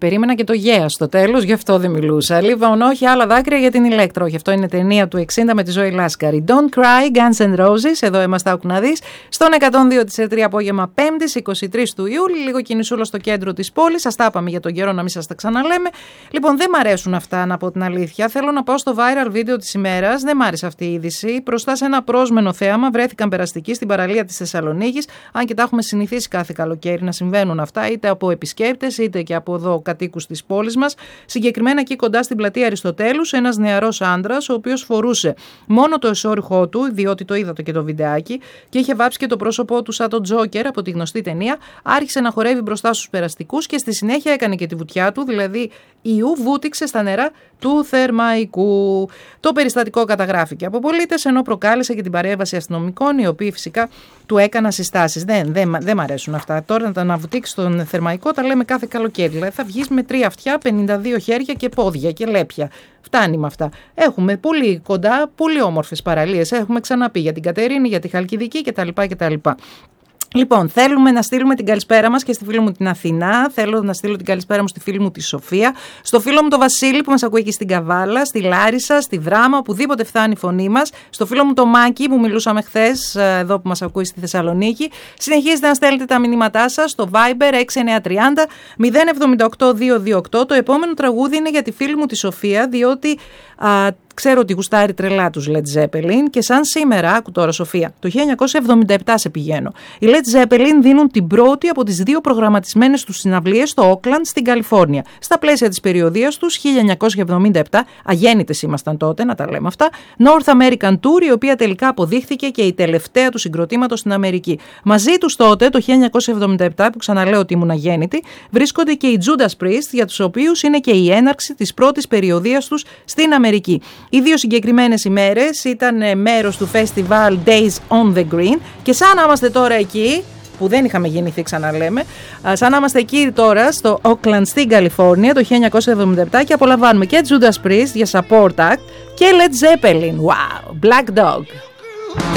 περίμενα και το Yeah στο τέλος, γι' αυτό δεν μιλούσα. Λοιπόν, όχι άλλα δάκρυα για την Ηλέκτρο. Γι' αυτό είναι ταινία του 60 με τη Ζωή Λάσκαρη. Don't Cry, Guns N' Roses. Εδώ είμαστε, άκου να δεις. Στον 102 της E3 απόγευμα 5η, 23 του Ιούλη. Λίγο κινησούλα στο κέντρο της πόλης. Σας τα είπαμε για τον καιρό, να μην σας τα ξαναλέμε. Λοιπόν, δεν μ' αρέσουν αυτά, να πω την αλήθεια. Θέλω να πάω στο viral βίντεο της ημέρας. Δεν μ' άρεσε αυτή η είδηση. Μπροστά σε ένα πρόσμενο θέαμα βρέθηκαν περαστικοί στην παραλία της Θεσσαλονίκης. Αν και τα έχουμε συνηθίσει κάθε καλοκαίρι να συμβαίνουν αυτά, είτε από επισκέπτες είτε και από εδώ κατοίκους της πόλης μας. Συγκεκριμένα εκεί κοντά στην πλατεία Αριστοτέλους, ένας νεαρός άντρας, ο οποίος φορούσε μόνο το εσώρουχό του, διότι το είδατε και το βιντεάκι, και είχε βάψει και το πρόσωπό του σαν τον Τζόκερ από τη γνωστή ταινία, άρχισε να χορεύει μπροστά στους περαστικούς και στη συνέχεια έκανε και τη βουτιά του, δηλαδή ιού βούτυξε στα νερά του Θερμαϊκού. Το περιστατικό καταγράφηκε από πολίτες, ενώ προκάλεσε και την παρέμβαση αστυνομικών, οι οποίοι φυσικά του έκαναν συστάσεις. Δεν μ' αρέσουν αυτά. Τώρα να βουτήξει τον Θερμαϊκό τα λέμε κάθε καλοκαίρι. Δηλαδή θα βγεις με 3 αυτιά, 52 χέρια και πόδια και λέπια. Φτάνει με αυτά. Έχουμε πολύ κοντά, πολύ όμορφες παραλίες. Έχουμε ξαναπεί για την Κατερίνη, για τη Χαλκιδική κτλ. Λοιπόν, θέλουμε να στείλουμε την καλησπέρα μας και στη φίλη μου την Αθηνά. Θέλω να στείλω την καλησπέρα μου στη φίλη μου τη Σοφία. Στο φίλο μου τον Βασίλη που μας ακούει εκεί στην Καβάλα, στη Λάρισα, στη Δράμα, οπουδήποτε φτάνει η φωνή μας. Στο φίλο μου τον Μάκη που μιλούσαμε χθες, εδώ που μας ακούει στη Θεσσαλονίκη. Συνεχίζετε να στέλνετε τα μηνύματά σας στο Viber 6930 078 228. Το επόμενο τραγούδι είναι για τη φίλη μου τη Σοφία, διότι ξέρω ότι γουστάρει τρελά τους Led Zeppelin και σαν σήμερα, άκου τώρα Σοφία, το 1977 σε πηγαίνω. Οι Led Zeppelin δίνουν την πρώτη από τις 2 προγραμματισμένες τους συναυλίες στο Oakland στην Καλιφόρνια. Στα πλαίσια της περιοδίας τους 1977, αγέννητες ήμασταν τότε, να τα λέμε αυτά, North American Tour, η οποία τελικά αποδείχθηκε και η τελευταία του συγκροτήματος στην Αμερική. Μαζί τους τότε, το 1977, που ξαναλέω ότι ήμουν αγέννητη, βρίσκονται και οι Judas Priest, για τους οποίους είναι και η έναρξη της πρώτης περιοδίας τους στην Αμερική. Οι 2 συγκεκριμένες ημέρες ήταν μέρος του Festival Days on the Green και σαν να είμαστε τώρα εκεί, που δεν είχαμε γεννηθεί ξαναλέμε, σαν να είμαστε εκεί τώρα στο Oakland στην Καλιφόρνια το 1977 και απολαμβάνουμε και Judas Priest για Support Act και Led Zeppelin. Wow, Black Dog.